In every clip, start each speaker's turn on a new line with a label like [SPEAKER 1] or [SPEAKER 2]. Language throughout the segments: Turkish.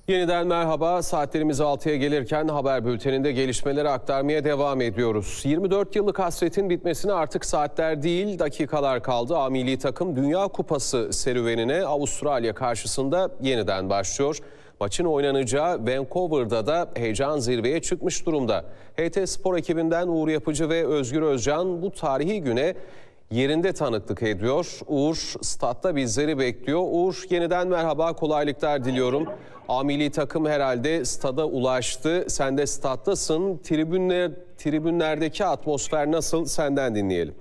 [SPEAKER 1] Yeniden merhaba. Saatlerimiz 6'ya gelirken haber bülteninde gelişmeleri aktarmaya devam ediyoruz. 24 yıllık hasretin bitmesine artık saatler değil dakikalar kaldı. A milli takım Dünya Kupası serüvenine Avustralya karşısında yeniden başlıyor. Maçın oynanacağı Vancouver'da da heyecan zirveye çıkmış durumda. HT Spor ekibinden Uğur Yapıcı ve Özgür Özcan bu tarihi güne yerinde tanıklık ediyor. Uğur statta bizleri bekliyor. Uğur, yeniden merhaba, kolaylıklar diliyorum. A milli takım herhalde stada ulaştı. Sen de stattasın. Tribünlerdeki atmosfer nasıl? Senden dinleyelim.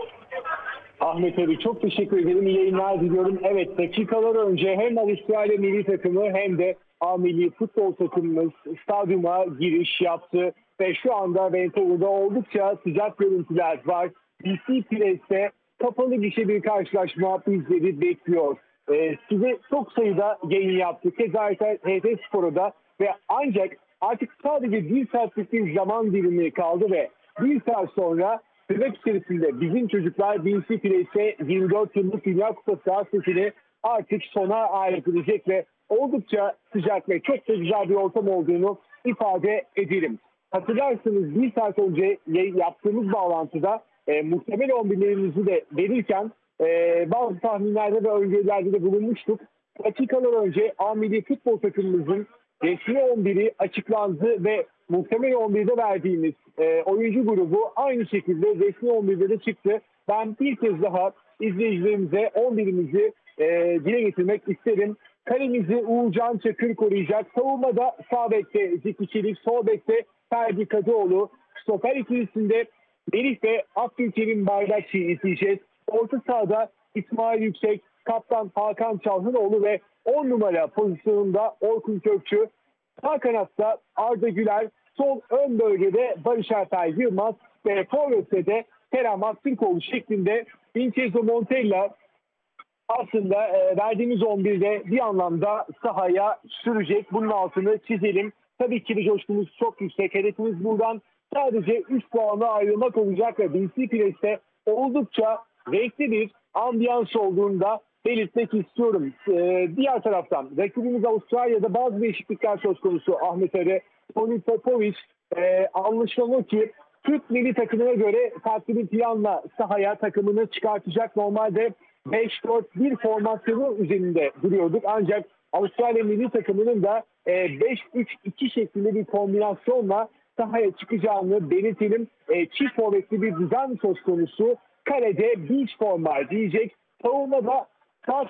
[SPEAKER 2] Ahmet abi çok teşekkür ederim. İyi yayınlar diliyorum. Evet, dakikalar önce hem Avustralya milli takımı hem de A milli futbol takımımız stadyuma giriş yaptı. Ve şu anda Vancouver'da oldukça sıcak görüntüler var. BC Place'te kapalı gişe bir karşılaşma bizleri bekliyor. Size çok sayıda yayın yaptık. Keza HT Spor'da ve ancak artık sadece bir saatlik bir zaman dilimi kaldı ve bir saat sonra tırnak içerisinde bizim çocuklar BC Place'e 24 yıllık Dünya Kupası hasretini artık sona erdirecek ve oldukça sıcak ve çok da güzel bir ortam olduğunu ifade edelim. Hatırlarsınız bir saat önce yaptığımız bağlantıda muhtemel 11'lerimizi de verirken bazı tahminlerde ve öngörülerde de bulunmuştuk. Dakikalar önce A milli futbol takımımızın resmi 11'i açıklandı ve muhtemel 11'de verdiğimiz oyuncu grubu aynı şekilde resmi 11'de de çıktı. Ben bir kez daha izleyicilerimize 11'imizi dile getirmek isterim. Kalemizi Uğurcan Çakır koruyacak. Savunmada sağ bekte Zeki Çelik, sol bekte Ferdi Kadıoğlu. Stoper ikilisinde Melih ve Abdülkerim Bardakçı'yı izleyeceğiz. Orta sahada İsmail Yüksek, kaptan Hakan Çalhanoğlu ve 10 numara pozisyonunda Orkun Kökçü. Sağ kanatta Arda Güler, sol ön bölgede Barış Alper Yılmaz ve forvette de Kerem Aktürkoğlu şeklinde Vincenzo Montella aslında verdiğimiz 11'de bir anlamda sahaya sürecek. Bunun altını çizelim. Tabii ki de coşkumuz çok yüksek. Hedefimiz buradan sadece 3 puanla ayrılmak olacak ve BC Place'te oldukça renkli bir ambiyans olduğunda belirtmek istiyorum. Diğer taraftan rakibimiz Avustralya'da bazı değişiklikler söz konusu. Ahmet Arı, Tony Popovic anlaşılan ki Türk milli takımına göre farklı bir planla sahaya takımını çıkartacak. Normalde 5-4-1 formasyonu üzerinde duruyorduk. Ancak Avustralya milli takımının da 5-3-2 şeklinde bir kombinasyonla sahaya çıkacağını belirtelim. Çift forvetli bir düzen söz konusu. Kalede beach forma diyecek. Savunmada sağ